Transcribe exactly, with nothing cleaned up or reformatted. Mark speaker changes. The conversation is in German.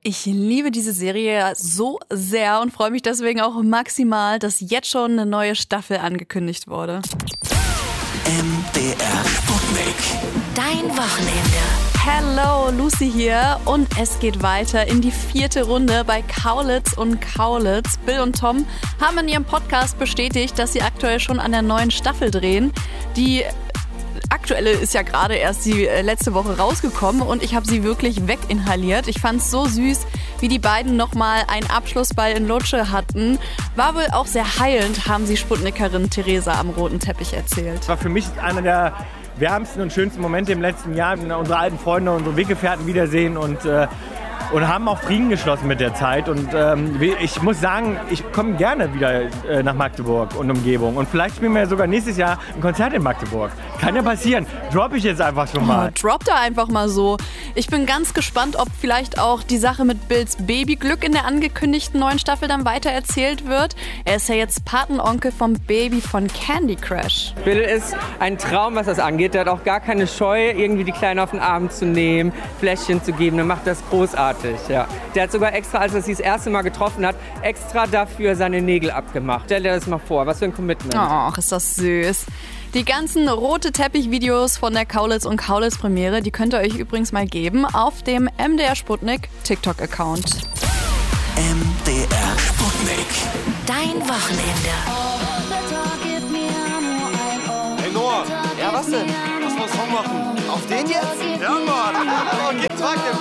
Speaker 1: Ich liebe diese Serie so sehr und freue mich deswegen auch maximal, dass jetzt schon eine neue Staffel angekündigt wurde.
Speaker 2: M D R Sputnik.
Speaker 3: Dein Wochenende.
Speaker 1: Hello, Lucy hier und es geht weiter in die vierte Runde bei Kaulitz und Kaulitz. Bill und Tom haben in ihrem Podcast bestätigt, dass sie aktuell schon an der neuen Staffel drehen. Die aktuelle ist ja gerade erst die letzte Woche rausgekommen und ich habe sie wirklich weginhaliert. Ich fand es so süß, wie die beiden nochmal einen Abschlussball in Lutsche hatten. War wohl auch sehr heilend, haben sie Sputnikerin Theresa am roten Teppich erzählt.
Speaker 4: Das war für mich einer der wärmsten und schönsten Momente im letzten Jahr. Unsere alten Freunde, unsere Weggefährten wiedersehen und äh, Und haben auch Frieden geschlossen mit der Zeit. Und ähm, ich muss sagen, ich komme gerne wieder äh, nach Magdeburg und Umgebung. Und vielleicht spielen wir sogar nächstes Jahr ein Konzert in Magdeburg. Kann ja passieren. Drop ich jetzt einfach schon mal.
Speaker 1: Oh, drop da einfach mal so. Ich bin ganz gespannt, ob vielleicht auch die Sache mit Bills Babyglück in der angekündigten neuen Staffel dann weiter erzählt wird. Er ist ja jetzt Patenonkel vom Baby von Candy Crush.
Speaker 5: Bill ist ein Traum, was das angeht. Der hat auch gar keine Scheu, irgendwie die Kleine auf den Arm zu nehmen, Fläschchen zu geben. Der macht das großartig. Ja. Der hat sogar extra, als er sie das erste Mal getroffen hat, extra dafür seine Nägel abgemacht. Stell dir das mal vor, was für ein Commitment.
Speaker 1: Ach, ist das süß. Die ganzen rote Teppich-Videos von der Kaulitz und Kaulitz Premiere, die könnt ihr euch übrigens mal geben auf dem M D R Sputnik TikTok-Account.
Speaker 2: M D R Sputnik.
Speaker 3: Dein Wochenende.
Speaker 6: Hey Noah. Ja, was denn? Lass mal einen Song machen. Auf den jetzt? Ja, Mann. Okay, trag den.